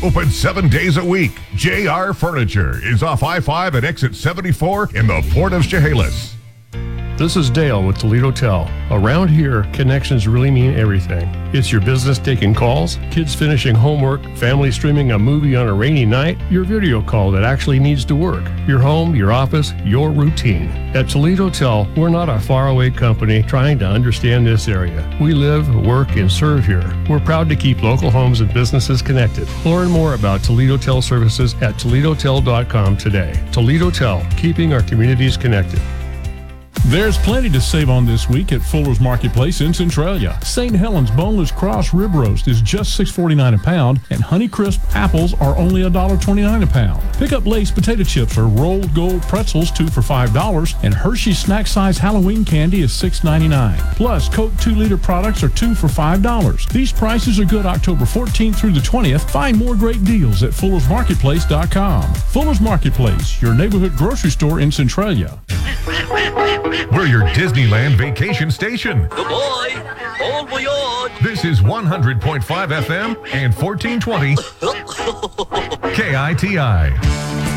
Open 7 days a week. JR Furniture is off I-5 at exit 74 in the Port of Chehalis. This is Dale with Toledo Tel. Around here, connections really mean everything. It's your business taking calls, kids finishing homework, family streaming a movie on a rainy night, your video call that actually needs to work, your home, your office, your routine. At Toledo Tel, we're not a faraway company trying to understand this area. We live, work, and serve here. We're proud to keep local homes and businesses connected. Learn more about Toledo Tel services at ToledoTel.com today. Toledo Tel, keeping our communities connected. There's plenty to save on this week at Fuller's Marketplace in Centralia. St. Helens boneless cross rib roast is just $6.49 a pound, and Honeycrisp apples are only $1.29 a pound. Pick up Lay's potato chips or rolled gold pretzels, 2 for $5, and Hershey's snack size Halloween candy is $6.99. Plus, Coke 2-liter products are 2 for $5. These prices are good October 14th through the 20th. Find more great deals at FullersMarketplace.com. Fuller's Marketplace, your neighborhood grocery store in Centralia. We're your Disneyland vacation station. Goodbye. Bon voyage. This is 100.5 FM and 1420 KITI.